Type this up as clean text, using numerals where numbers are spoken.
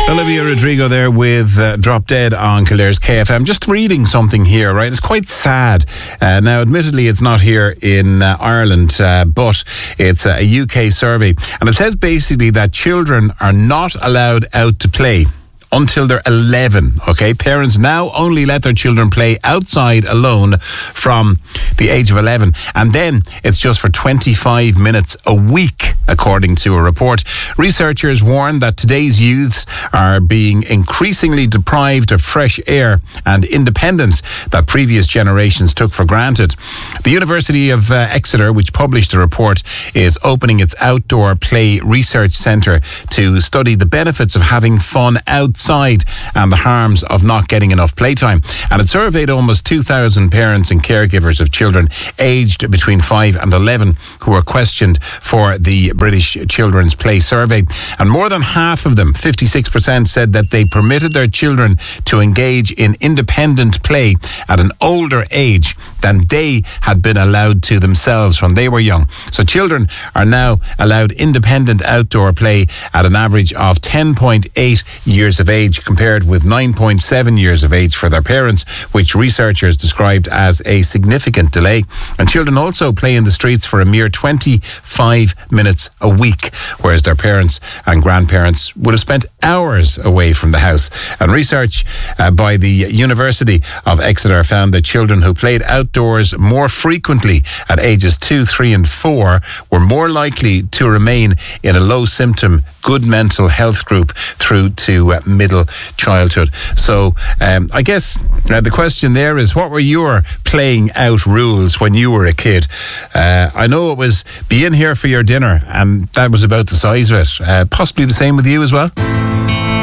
Olivia Rodrigo there with Drop Dead on Kildare KFM. Just reading something here, right? It's quite sad. Now, admittedly, it's not here in Ireland, but it's a UK survey. And it says basically that children are not allowed out to play until they're 11, okay? Parents now only let their children play outside alone from the age of 11. And then it's just for 25 minutes a week, according to a report. Researchers warn that today's youths are being increasingly deprived of fresh air and independence that previous generations took for granted. The University of Exeter, which published the report, is opening its outdoor play research centre to study the benefits of having fun outside and the harms of not getting enough playtime. And it surveyed almost 2,000 parents and caregivers of children aged between 5 and 11 who were questioned for the British Children's Play Survey. And more than half of them, 56%, said that they permitted their children to engage in independent play at an older age than they had been allowed to themselves when they were young. So children are now allowed independent outdoor play at an average of 10.8 years of age, compared with 9.7 years of age for their parents, which researchers described as a significant delay. And children also play in the streets for a mere 25 minutes a week, whereas their parents and grandparents would have spent hours away from the house. And research by the University of Exeter found that children who played outdoors more frequently at ages 2, 3 and 4 were more likely to remain in a low symptom, good mental health group through to middle childhood. So I guess the question there is, what were your playing out rules when you were a kid? I know it was be in here for your dinner, and that was about the size of it. Possibly the same with you as well?